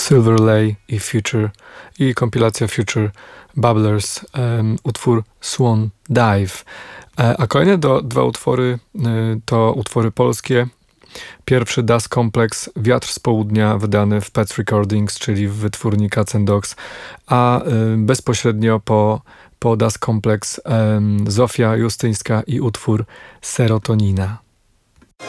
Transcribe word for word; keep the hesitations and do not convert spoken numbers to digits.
Silver Lay i Future i kompilacja Future Bubblers, um, utwór Swan Dive. E, a kolejne do, dwa utwory y, to utwory polskie. Pierwszy Das Complex, Wiatr z południa, wydany w Pets Recordings, czyli w wytwórni Cats and Dogs, a y, bezpośrednio po, po Das Complex y, Zofia Justyńska i utwór Serotonina.